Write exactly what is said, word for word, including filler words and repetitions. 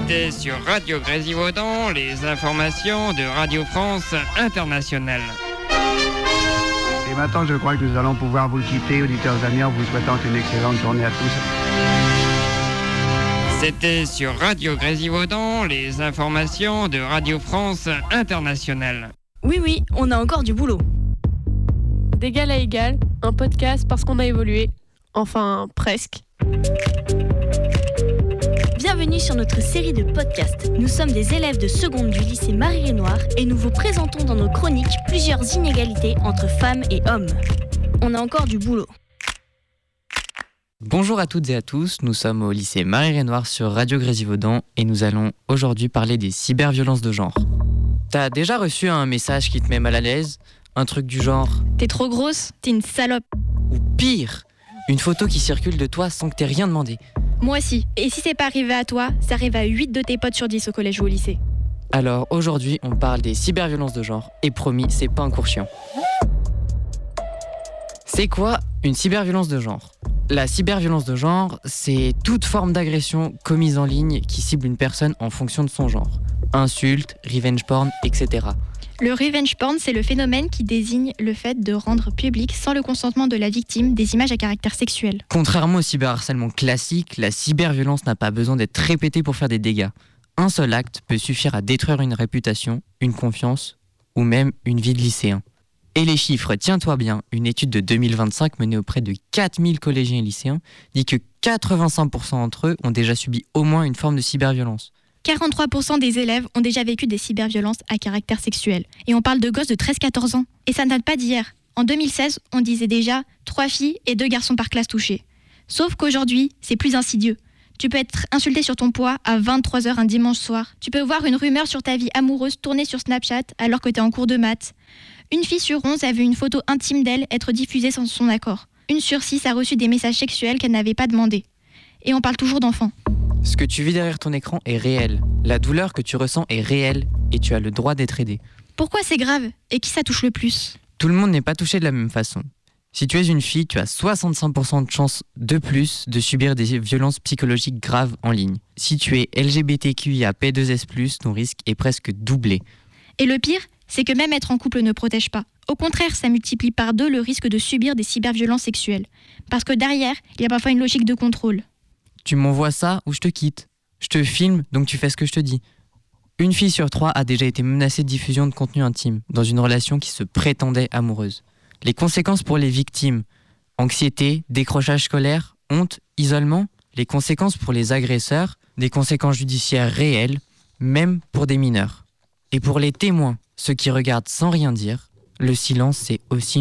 C'était sur Radio Grésivaudan, les informations de Radio France Internationale. Et maintenant, je crois que nous allons pouvoir vous quitter, auditeurs amis, en vous souhaitant une excellente journée à tous. C'était sur Radio Grésivaudan, les informations de Radio France Internationale. Oui, oui, on a encore du boulot. D'égal à égal, un podcast parce qu'on a évolué. Enfin, presque. Bienvenue sur notre série de podcasts. Nous sommes des élèves de seconde du lycée Marie-Renoir et nous vous présentons dans nos chroniques plusieurs inégalités entre femmes et hommes. On a encore du boulot. Bonjour à toutes et à tous, nous sommes au lycée Marie-Renoir sur Radio Grésivaudan et nous allons aujourd'hui parler des cyberviolences de genre. T'as déjà reçu un message qui te met mal à l'aise? Un truc du genre « T'es trop grosse, t'es une salope ». Ou pire, une photo qui circule de toi sans que t'aies rien demandé. Moi aussi. Et si c'est pas arrivé à toi, ça arrive à huit de tes potes sur dix au collège ou au lycée. Alors aujourd'hui, on parle des cyberviolences de genre. Et promis, c'est pas un cours chiant. C'est quoi une cyberviolence de genre? La cyberviolence de genre, c'est toute forme d'agression commise en ligne qui cible une personne en fonction de son genre. Insultes, revenge porn, et cetera. Le revenge porn, c'est le phénomène qui désigne le fait de rendre public, sans le consentement de la victime, des images à caractère sexuel. Contrairement au cyberharcèlement classique, la cyberviolence n'a pas besoin d'être répétée pour faire des dégâts. Un seul acte peut suffire à détruire une réputation, une confiance ou même une vie de lycéen. Et les chiffres, tiens-toi bien, une étude de deux mille vingt-cinq menée auprès de quatre mille collégiens et lycéens dit que quatre-vingt-cinq pour cent d'entre eux ont déjà subi au moins une forme de cyberviolence. quarante-trois pour cent des élèves ont déjà vécu des cyberviolences à caractère sexuel. Et on parle de gosses de treize à quatorze ans. Et ça ne date pas d'hier. En deux mille seize, on disait déjà trois filles et deux garçons par classe touchés. Sauf qu'aujourd'hui, c'est plus insidieux. Tu peux être insulté sur ton poids à vingt-trois heures un dimanche soir. Tu peux voir une rumeur sur ta vie amoureuse tourner sur Snapchat alors que tu es en cours de maths. Une fille sur onze a vu une photo intime d'elle être diffusée sans son accord. Une sur six a reçu des messages sexuels qu'elle n'avait pas demandés. Et on parle toujours d'enfants. Ce que tu vis derrière ton écran est réel. La douleur que tu ressens est réelle et tu as le droit d'être aidé. Pourquoi c'est grave? Et qui ça touche le plus? Tout le monde n'est pas touché de la même façon. Si tu es une fille, tu as soixante-cinq pour cent de chances de plus de subir des violences psychologiques graves en ligne. Si tu es L G B T Q I A P deux S plus, ton risque est presque doublé. Et le pire, c'est que même être en couple ne protège pas. Au contraire, ça multiplie par deux le risque de subir des cyberviolences sexuelles. Parce que derrière, il y a parfois une logique de contrôle. Tu m'envoies ça ou je te quitte. Je te filme, donc tu fais ce que je te dis. Une fille sur trois a déjà été menacée de diffusion de contenu intime dans une relation qui se prétendait amoureuse. Les conséquences pour les victimes, anxiété, décrochage scolaire, honte, isolement. Les conséquences pour les agresseurs, des conséquences judiciaires réelles, même pour des mineurs. Et pour les témoins, ceux qui regardent sans rien dire, le silence c'est aussi